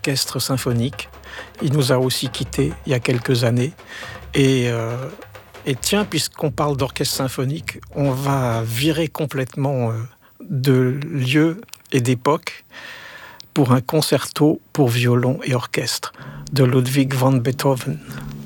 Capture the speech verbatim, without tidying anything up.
orchestre symphonique. Il nous a aussi quittés il y a quelques années. Et, euh, et tiens, puisqu'on parle d'orchestre symphonique, on va virer complètement euh, de lieu et d'époque pour un concerto pour violon et orchestre de Ludwig van Beethoven.